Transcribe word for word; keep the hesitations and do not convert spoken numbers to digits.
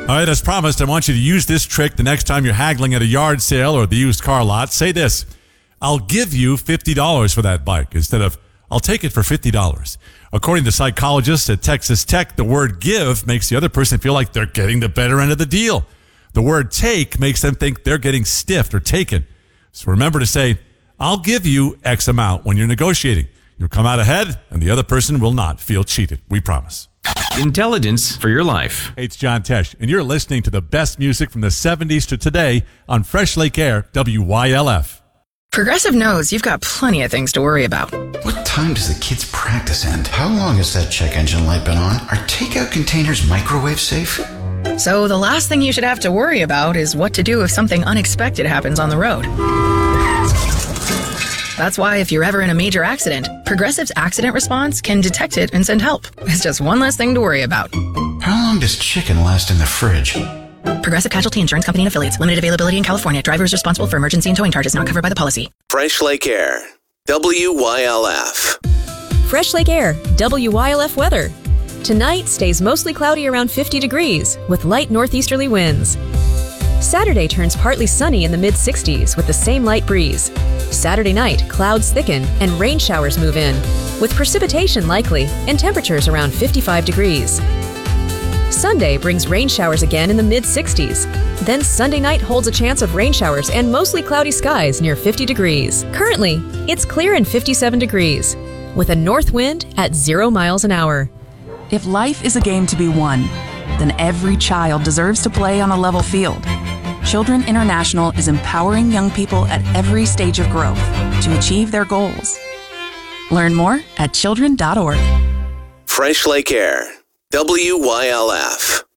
All right, as promised, I want you to use this trick the next time you're haggling at a yard sale or the used car lot. Say this: I'll give you fifty dollars for that bike, instead of I'll take it for fifty dollars. According to psychologists at Texas Tech, the word give makes the other person feel like they're getting the better end of the deal. The word take makes them think they're getting stiffed or taken. So remember to say, I'll give you X amount when you're negotiating. You'll come out ahead, and the other person will not feel cheated. We promise. Intelligence for your life. Hey, it's John Tesh, and you're listening to the best music from the seventies to today on Fresh Lake Air, W Y L F. Progressive knows you've got plenty of things to worry about. What time does the kids' practice end? How long has that check engine light been on? Are takeout containers microwave safe? So the last thing you should have to worry about is what to do if something unexpected happens on the road. That's why if you're ever in a major accident, Progressive's accident response can detect it and send help. It's just one less thing to worry about. How long does chicken last in the fridge? Progressive Casualty Insurance Company and Affiliates. Limited availability in California. Driver is responsible for emergency and towing charges not covered by the policy. Fresh Lake Air, W Y L F. Fresh Lake Air, W Y L F weather. Tonight stays mostly cloudy around fifty degrees with light northeasterly winds. Saturday turns partly sunny in the mid sixties with the same light breeze. Saturday night, clouds thicken and rain showers move in, with precipitation likely and temperatures around fifty-five degrees. Sunday brings rain showers again in the mid sixties. Then Sunday night holds a chance of rain showers and mostly cloudy skies near fifty degrees. Currently, it's clear and fifty-seven degrees, with a north wind at zero miles an hour. If life is a game to be won, then every child deserves to play on a level field. Children International is empowering young people at every stage of growth to achieve their goals. Learn more at children dot org. Fresh Lake Air, W Y L F.